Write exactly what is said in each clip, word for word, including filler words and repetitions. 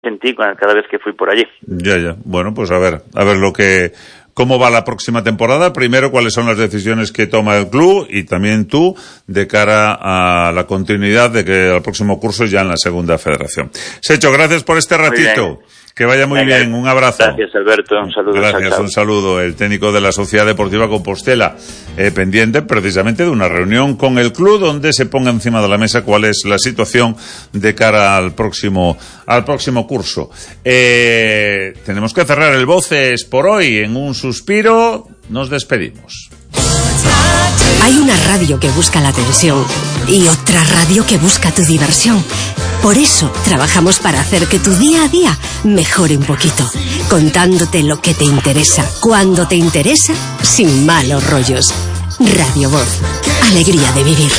sentí cada vez que fui por allí. Ya, ya. Bueno, pues a ver, a ver lo que... ¿Cómo va la próxima temporada? Primero, ¿cuáles son las decisiones que toma el club y también tú de cara a la continuidad de que el próximo curso ya en la segunda federación? Secho, gracias por este ratito. Que vaya muy Venga, bien. Un abrazo. Gracias, Alberto. Un saludo. Gracias, chao, chao. un saludo. El técnico de la Sociedad Deportiva Compostela, eh, pendiente precisamente de una reunión con el club donde se ponga encima de la mesa cuál es la situación de cara al próximo al próximo curso. Eh, tenemos que cerrar el Voces por hoy. En un suspiro nos despedimos. Hay una radio que busca la atención y otra radio que busca tu diversión. Por eso trabajamos para hacer que tu día a día mejore un poquito, contándote lo que te interesa, cuando te interesa, sin malos rollos. Radio Voz, alegría de vivir.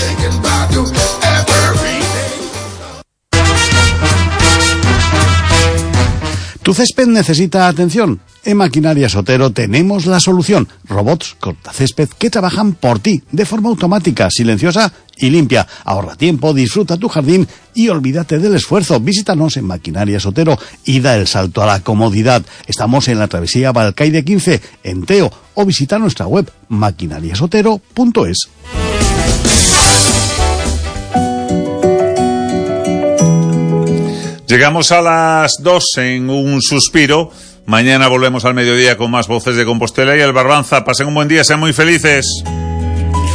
¿Tu césped necesita atención? En Maquinarias Otero tenemos la solución. Robots cortacésped que trabajan por ti, de forma automática, silenciosa y limpia. Ahorra tiempo, disfruta tu jardín y olvídate del esfuerzo. Visítanos en Maquinarias Otero y da el salto a la comodidad. Estamos en la travesía Balcaide quince, en Teo, o visita nuestra web maquinarias otero punto es. Llegamos a las dos en un suspiro. Mañana volvemos al mediodía con más Voces de Compostela y el Barbanza. Pasen un buen día, sean muy felices.